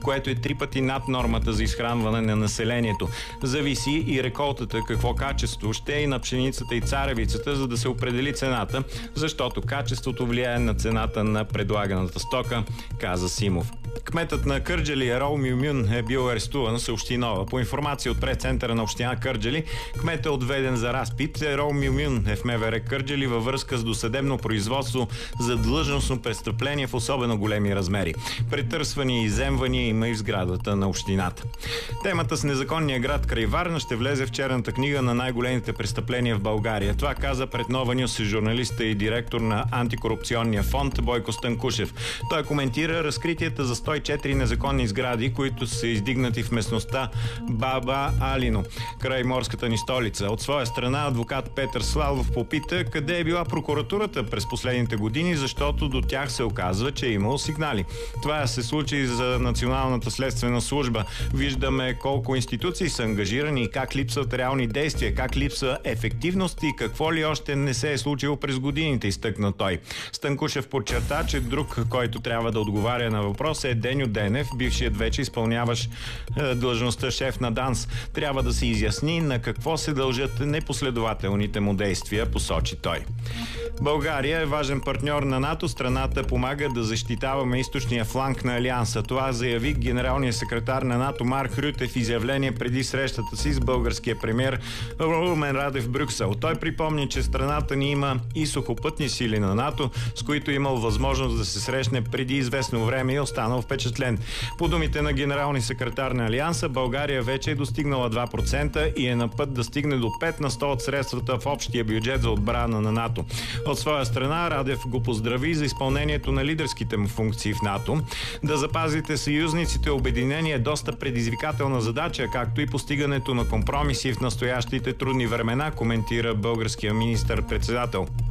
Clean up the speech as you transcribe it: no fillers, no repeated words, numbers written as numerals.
което е 3 пъти над нормата за изхранване на населението. Зависи и реколтата какво качество ще е и на пшеницата и царевицата, за да се определи цената, защото качеството влияе на цената на предлаганата стока, каза Симов. Кметът на Кърджали Ерол Мюмюн е бил арестуван, съобщи Нова. По информация от пресцентъра на община Кърджали, кметът е отведен за разпит. Ерол Мюмюн е в МВР Кърджали във връзка с досъдебно производство за длъжностно престъпление в особено големи размери. Претърсвания и изземвания има и в сградата на общината. Темата с незаконния град край Варна ще влезе в черната книга на най-големите престъпления в България. Това каза пред Нова Нюс журналиста и директор на антикорупционния фонд Бойко Станкушев. Той коментира разкритията за 104 незаконни сгради, които са издигнати в местността Баба Алино, край морската ни столица. От своя страна адвокат Петър Славов попита къде е била прокуратурата през последните години, защото до тях се оказва, че е имало сигнали. Това се случи за Националната следствена служба. Виждаме колко институции са ангажирани и как липсват реални действия, как липсва ефективност и какво ли още не се е случило през годините, изтъкна той. Станкушев подчерта, че друг, който трябва да отговаря на въпроса е Деню Денев, бившият вече изпълняващ длъжността шеф на ДАНС. Трябва да се изясни на какво се дължат непоследователните му действия, посочи той. България е важен партньор на НАТО. Страната помага да защитаваме източния фланг на Алианса. Това заяви генералният секретар на НАТО Марк Рюте в изявление преди срещата си с българския премиер Румен Радев в Брюксел. Той припомни, че страната ни има и сухопътни сили на НАТО, с които имал възможност да се срещне преди известно време и останал впечатлен. По думите на генералния секретар на Алианса, България вече е достигнала 2% и е на път да стигне до 5 на 100 от средствата в общия бюджет за отбрана на НАТО. От своя страна Радев го поздрави за изпълнението на лидерските му функции в НАТО. Да запазите съюзниците обединение е доста предизвикателна задача, както и постигането на компромиси в настоящите трудни времена, коментира българския министър-председател.